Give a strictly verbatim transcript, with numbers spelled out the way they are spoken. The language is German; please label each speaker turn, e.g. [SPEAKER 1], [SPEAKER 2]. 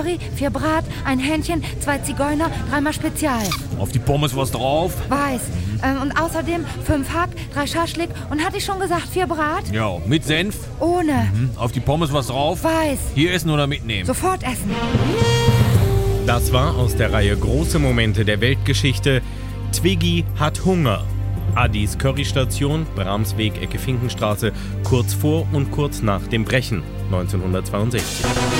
[SPEAKER 1] Curry, vier Brat, ein Hähnchen, zwei Zigeuner, dreimal Spezial.
[SPEAKER 2] Auf die Pommes was drauf?
[SPEAKER 1] Weiß. Ähm, und außerdem fünf Hack, drei Schaschlik und hatte ich schon gesagt, vier Brat?
[SPEAKER 2] Ja, mit Senf?
[SPEAKER 1] Ohne.
[SPEAKER 2] Mhm. Auf die Pommes was drauf?
[SPEAKER 1] Weiß.
[SPEAKER 2] Hier essen oder mitnehmen?
[SPEAKER 1] Sofort essen.
[SPEAKER 3] Das war aus der Reihe Große Momente der Weltgeschichte. Twiggy hat Hunger. Addis Currystation, Bramsweg, Ecke Finkenstraße, kurz vor und kurz nach dem Brechen neunzehnhundertzweiundsechzig.